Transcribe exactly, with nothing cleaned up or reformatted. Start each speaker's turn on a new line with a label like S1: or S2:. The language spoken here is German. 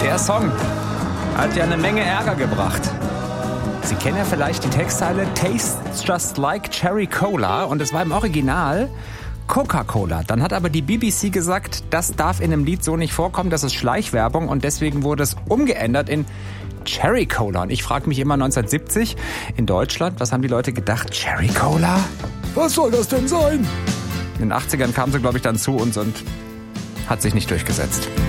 S1: Der Song hat ja eine Menge Ärger gebracht. Sie kennen ja vielleicht die Textzeile Tastes just like Cherry Cola und es war im Original Coca-Cola. Dann hat aber die B B C gesagt, das darf in einem Lied so nicht vorkommen, das ist Schleichwerbung und deswegen wurde es umgeändert in Cherry Cola. Und ich frage mich immer neunzehnhundertsiebzig in Deutschland, was haben die Leute gedacht? Cherry Cola?
S2: Was soll das denn sein?
S1: In den achtzigern kam sie, glaube ich, dann zu uns und hat sich nicht durchgesetzt.